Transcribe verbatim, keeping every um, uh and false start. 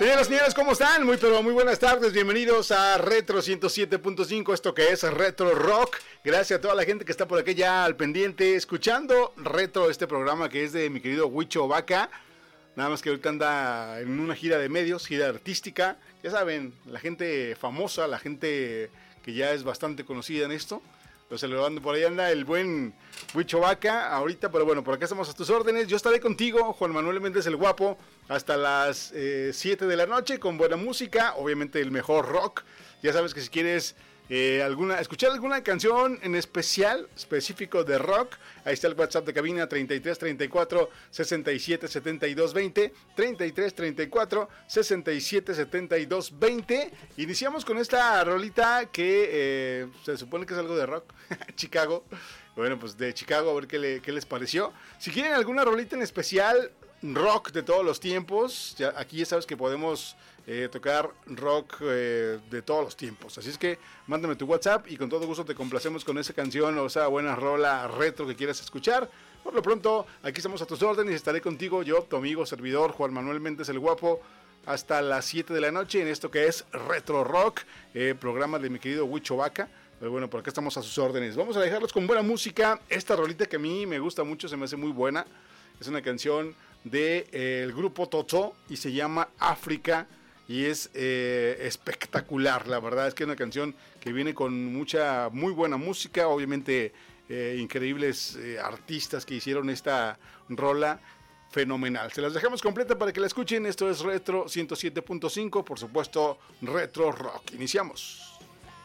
Señoras y señores, ¿cómo están? Muy pero muy buenas tardes, bienvenidos a Retro ciento siete punto cinco, esto que es Retro Rock. Gracias a toda la gente que está por aquí ya al pendiente, escuchando Retro, este programa que es de mi querido Huicho Vaca. Nada más que ahorita anda en una gira de medios, gira artística. Ya saben, la gente famosa, la gente que ya es bastante conocida en esto. Pues saludando, por ahí anda el buen Huicho Vaca ahorita, pero bueno, por acá estamos a tus órdenes. Yo estaré contigo, Juan Manuel Méndez el Guapo, hasta las eh, siete de la noche con buena música, obviamente el mejor rock. Ya sabes que si quieres eh, alguna escuchar alguna canción en especial, específico de rock, ahí está el WhatsApp de cabina treinta y tres treinta y cuatro sesenta y siete setenta y dos veinte, treinta y tres treinta y cuatro sesenta y siete setenta y dos veinte. Iniciamos con esta rolita que eh, se supone que es algo de rock, Chicago. Bueno, pues de Chicago, a ver qué, le, qué les pareció. Si quieren alguna rolita en especial, rock de todos los tiempos, ya, aquí ya sabes que podemos eh, tocar rock eh, de todos los tiempos. Así es que mándame tu WhatsApp y con todo gusto te complacemos con esa canción o esa buena rola retro que quieras escuchar. Por lo pronto, aquí estamos a tus órdenes y estaré contigo, yo, tu amigo, servidor, Juan Manuel Méndez el Guapo, hasta las siete de la noche en esto que es Retro Rock, eh, programa de mi querido Huicho Vaca. Pero bueno, por acá estamos a sus órdenes. Vamos a dejarlos con buena música. Esta rolita que a mí me gusta mucho, se me hace muy buena. Es una canción del de, eh, grupo Totó y se llama África. Y es eh, espectacular, la verdad es que es una canción que viene con mucha, muy buena música. Obviamente eh, increíbles eh, artistas que hicieron esta rola. Fenomenal. Se las dejamos completa para que la escuchen. Esto es Retro ciento siete punto cinco, por supuesto Retro Rock. Iniciamos.